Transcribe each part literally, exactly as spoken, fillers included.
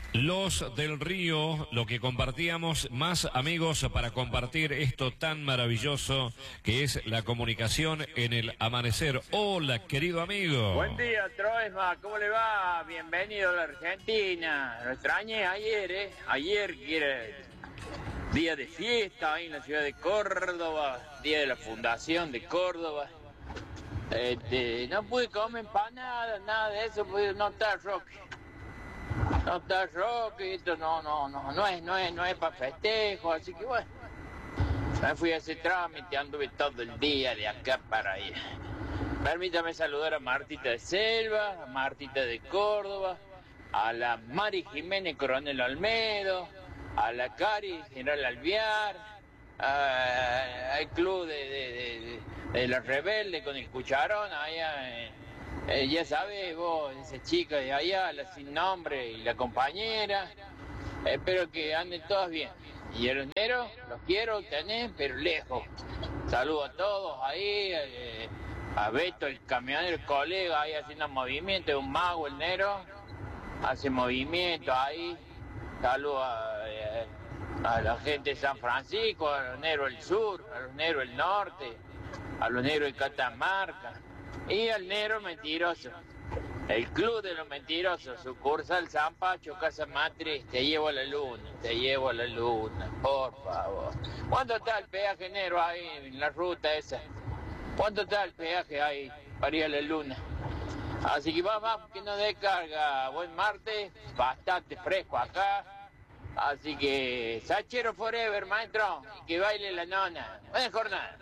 Los del Río, lo que compartíamos, más amigos para compartir esto tan maravilloso que es la comunicación en el amanecer. Hola, querido amigo. Buen día, Troesma, ¿cómo le va? Bienvenido a la Argentina. Lo extrañé ayer, ¿eh? Ayer, que era día de fiesta ahí en la ciudad de Córdoba, día de la fundación de Córdoba. Este, no pude comer empanadas, nada de eso, pude no estar Roque. No está Roque, esto no, no, no, no es, no es, no es para festejo, así que bueno. Me fui a ese trámite, anduve todo el día de acá para allá. Permítame saludar a Martita de Selva, a Martita de Córdoba, a la Mari Jiménez Coronel Olmedo, a la Cari General Alvear, a, al club de, de, de, de los rebeldes con el cucharón allá en... Eh, ya sabes vos, esa chica de allá, la sin nombre y la compañera. Eh, espero que anden todos bien. Y a los negros, los quiero tener, pero lejos. Saludo a todos ahí, eh, a Beto, el camionero, el colega, ahí haciendo movimiento, es un mago el negro. Hace movimiento ahí. Saludo a, eh, a la gente de San Francisco, a los negros del sur, a los negros del norte, a los negros de Catamarca. Y al negro mentiroso, el club de los mentirosos, sucursal San Pacho, Casa Matriz, te llevo a la luna, te llevo a la luna, por favor. ¿Cuánto está el peaje negro ahí en la ruta esa? ¿Cuánto está el peaje ahí para ir a la luna? Así que vamos, que no descarga. Buen martes, bastante fresco acá. Así que, Sachero forever, maestro, y que baile la nona. Buena jornada.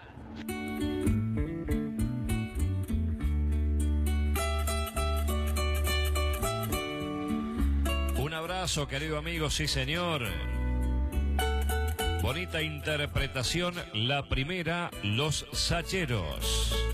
Un abrazo, querido amigo, sí señor. Bonita interpretación, la primera, Los Sacheros.